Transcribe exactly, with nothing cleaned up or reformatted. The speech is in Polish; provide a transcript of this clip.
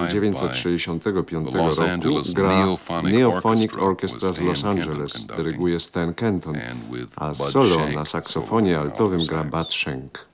dziewięćset sześćdziesiątego piątego roku gra Neophonic Orchestra z Los Angeles, dyryguje Stan Kenton, a solo na saksofonie altowym gra Bud Shank.